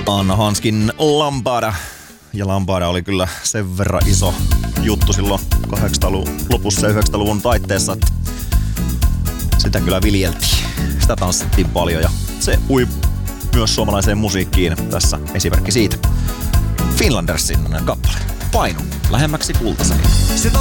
Anna Hanskin Lambada. Ja Lambada oli kyllä sen verran iso juttu silloin 80-luvun lopussa ja 90-luvun taitteessa, että sitä kyllä viljeltiin. Sitä tanssittiin paljon ja se ui myös suomalaiseen musiikkiin. Tässä esimerkki siitä. Finlandersin kappale. Painu lähemmäksi kultaseni.